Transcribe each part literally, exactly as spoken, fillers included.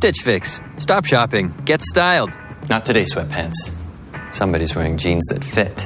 Stitch Fix. Stop shopping. Get styled. Not today, sweatpants. Somebody's wearing jeans that fit.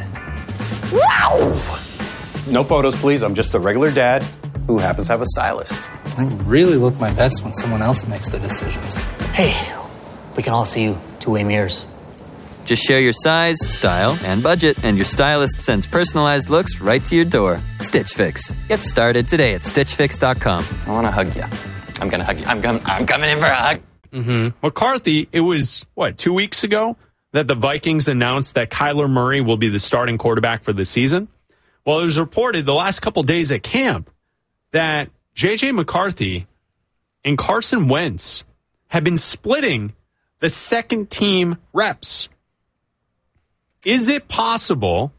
Wow! No photos, please. I'm just a regular dad who happens to have a stylist. I really look my best when someone else makes the decisions. Hey, we can all see you two-way mirrors. Just share your size, style, and budget, and your stylist sends personalized looks right to your door. Stitch Fix. Get started today at stitch fix dot com. I want to hug you. I'm going to hug you. I'm, com- I'm coming in for a hug. Mm-hmm. McCarthy, it was, what, two weeks ago that the Vikings announced that Kyler Murray will be the starting quarterback for the season? Well, it was reported the last couple days at camp that J J. McCarthy and Carson Wentz have been splitting the second team reps. Is it possible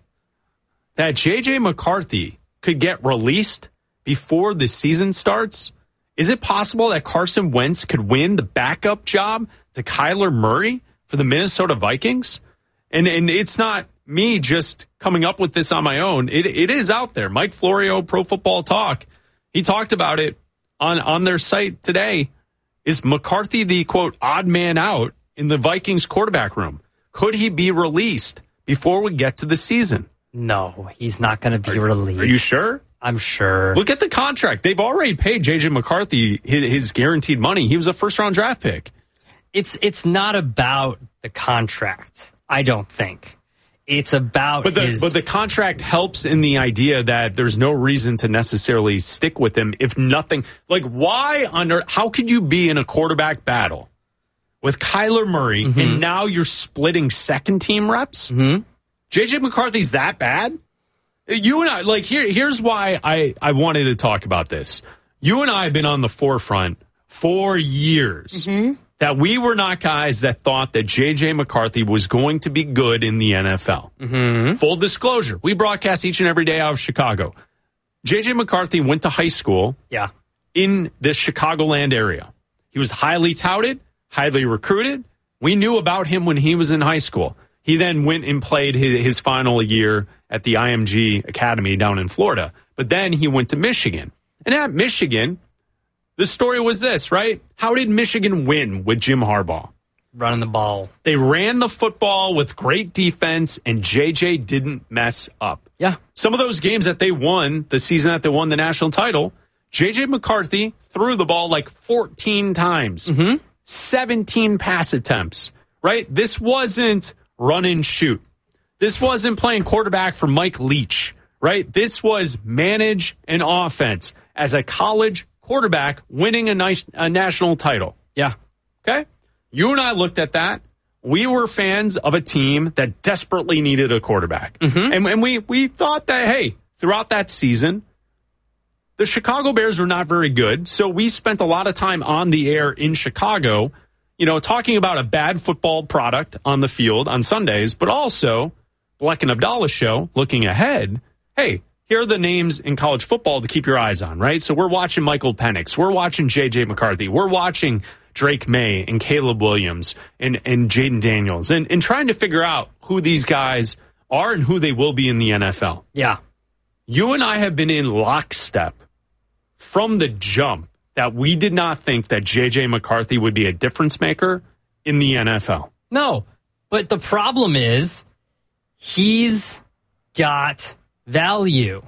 that J J. McCarthy could get released before the season starts? Is it possible that Carson Wentz could win the backup job to Kyler Murray for the Minnesota Vikings? And and it's not me just coming up with this on my own. It it is out there. Mike Florio, Pro Football Talk, he talked about it on, on their site today. Is McCarthy the, quote, odd man out in the Vikings quarterback room? Could he be released before we get to the season? No, he's not going to be are, released. Are you sure? I'm sure. Look at the contract. They've already paid J J. McCarthy his, his guaranteed money. He was a first-round draft pick. It's it's not about the contract, I don't think. It's about but the, his... But the contract helps in the idea that there's no reason to necessarily stick with him if nothing... Like, why on earth... How could you be in a quarterback battle with Kyler Murray mm-hmm. and now you're splitting second-team reps? Mm-hmm. J J. McCarthy's that bad? You and I... Like, here, here's why I, I wanted to talk about this. You and I have been on the forefront for years... Mm-hmm. that we were not guys that thought that J J. McCarthy was going to be good in the N F L. Mm-hmm. Full disclosure, we broadcast each and every day out of Chicago. J J. McCarthy went to high school yeah. in the Chicagoland area. He was highly touted, highly recruited. We knew about him when he was in high school. He then went and played his, his final year at the I M G Academy down in Florida. But then he went to Michigan. And at Michigan... The story was this, right? How did Michigan win with Jim Harbaugh? Running the ball. They ran the football with great defense, and J J didn't mess up. Yeah. Some of those games that they won, the season that they won the national title, J J. McCarthy threw the ball like fourteen times. Mm-hmm. seventeen pass attempts, right? This wasn't run and shoot. This wasn't playing quarterback for Mike Leach, right? This was manage an offense as a college quarterback winning a, nice, a national title. Yeah. Okay? You and I looked at that. We were fans of a team that desperately needed a quarterback. Mm-hmm. And, and we, we thought that, hey, throughout that season, the Chicago Bears were not very good. So we spent a lot of time on the air in Chicago, you know, talking about a bad football product on the field on Sundays, but also Bleck and Abdallah show looking ahead. Hey, here are the names in college football to keep your eyes on, right? So we're watching Michael Penix. We're watching J J. McCarthy. We're watching Drake May and Caleb Williams and, and Jaden Daniels and, and trying to figure out who these guys are and who they will be in the N F L. Yeah. You and I have been in lockstep from the jump that we did not think that J J. McCarthy would be a difference maker in the N F L. No, but the problem is he's got... value.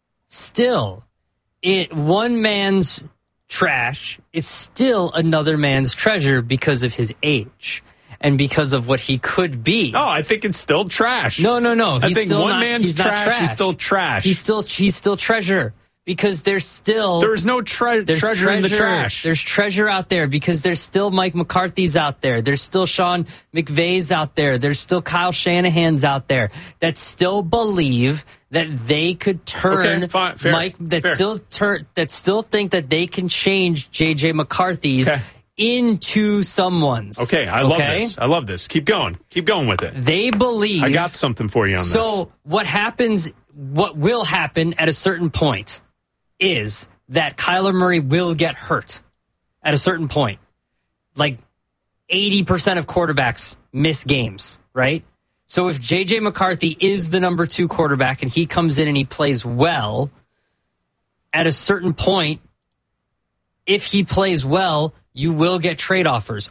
Still, it one man's trash is still another man's treasure because of his age and because of what he could be. No, I think it's still trash. No, no, no. He's I think still one not, man's he's trash, trash is still trash. He's still he's still treasure because there's still there's no tre- there's treasure, treasure in the trash. There's treasure out there because there's still Mike McCarthy's out there. There's still Sean McVay's out there. There's still Kyle Shanahan's out there that still believe that they could turn okay, fine, fair, Mike that fair. still turn that still think that they can change J J. McCarthy's okay. into someone's. Okay, I okay? love this. I love this. Keep going. Keep going with it. They believe. I got something for you on so this. So what happens, what will happen at a certain point is that Kyler Murray will get hurt at a certain point. Like eighty percent of quarterbacks miss games, right? So if J J. McCarthy is the number two quarterback and he comes in and he plays well, at a certain point, if he plays well, you will get trade offers.